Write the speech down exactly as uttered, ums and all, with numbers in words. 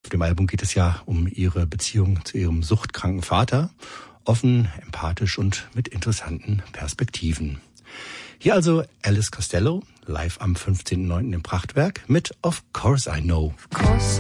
Auf dem Album geht es ja um ihre Beziehung zu ihrem suchtkranken Vater. Offen, empathisch und mit interessanten Perspektiven. Hier also Elvis Costello, live am fünfzehnten neunten im Prachtwerk mit Of Course I Know.